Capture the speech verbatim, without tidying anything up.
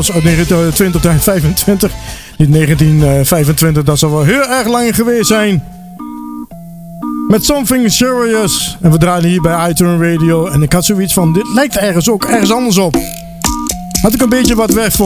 was uit negentien twintig vijfentwintig. Niet negentien vijfentwintig, dat zal wel heel erg lang geweest zijn. Met Something Serious. En we draaien hier bij iTunes Radio. En ik had zoiets van, dit lijkt ergens ook ergens anders op. Had ik een beetje wat weg voor.